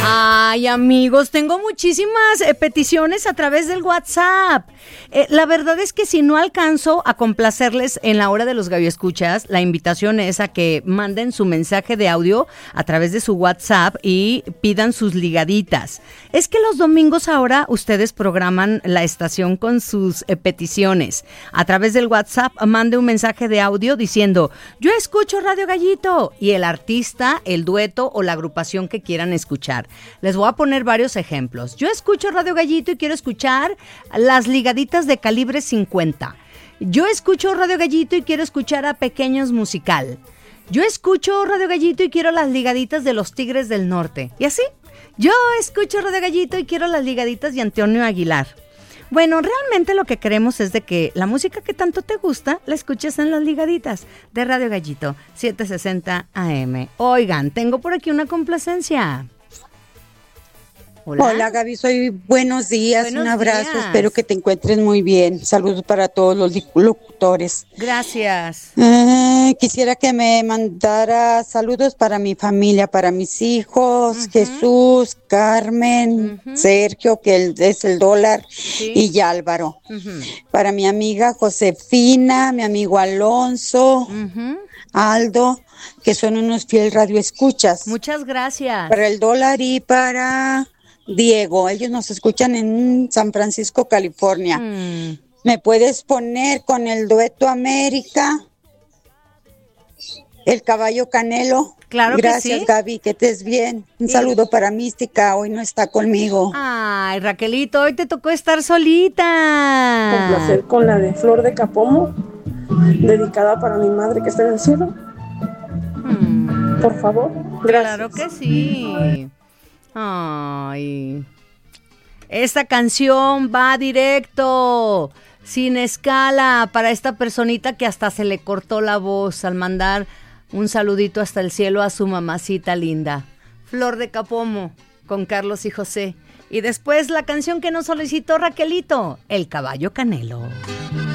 Ay, amigos, tengo muchísimas peticiones a través del WhatsApp. La verdad es que si no alcanzo a complacerles en la hora de los Galloescuchas, la invitación es a que manden su mensaje de audio a través de su WhatsApp y pidan sus ligaditas. Es que los domingos ahora ustedes programan la estación con sus peticiones. A través del WhatsApp mande un mensaje de audio diciendo, yo escucho Radio Gallito, y el artista, el dueto o la agrupación que quieran escuchar. Les voy a poner varios ejemplos. Yo escucho Radio Gallito y quiero escuchar las ligaditas de Calibre 50. Yo escucho Radio Gallito y quiero escuchar a Pequeños Musical. Yo escucho Radio Gallito y quiero las ligaditas de los Tigres del Norte. Y así. Yo escucho Radio Gallito y quiero las ligaditas de Antonio Aguilar. Bueno, realmente lo que queremos es de que la música que tanto te gusta la escuches en las ligaditas de Radio Gallito 760 AM. Oigan, tengo por aquí una complacencia. Hola Gaby, buenos días, Buenos un abrazo, días. espero que te encuentres muy bien. Saludos para todos los locutores. Gracias. Quisiera que me mandara saludos para mi familia, para mis hijos, Jesús, Carmen, Sergio, que es el dólar, y Álvaro. Para mi amiga Josefina, mi amigo Alonso, Aldo, que son unos fiel radioescuchas. Muchas gracias. Para el dólar y para Diego, ellos nos escuchan en San Francisco, California. ¿Me puedes poner con el dueto América? El caballo Canelo. Claro que Gracias, sí. Gaby, que estés bien. Un saludo para Mística, hoy no está conmigo. Ay, Raquelito, hoy te tocó estar solita. Complacer con la de Flor de Capomo, dedicada para mi madre que está en el cielo. Por favor. Gracias. Claro que sí. Ay. Esta canción va directo, sin escala, para esta personita que hasta se le cortó la voz al mandar un saludito hasta el cielo a su mamacita linda. Flor de Capomo, con Carlos y José. Y después la canción que nos solicitó Raquelito, El Caballo Canelo.